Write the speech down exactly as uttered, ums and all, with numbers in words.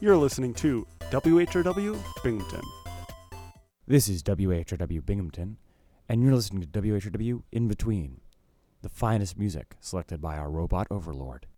You're listening to W H R W Binghamton. This is W H R W Binghamton, and you're listening to W H R W In Between, the finest music selected by our robot overlord.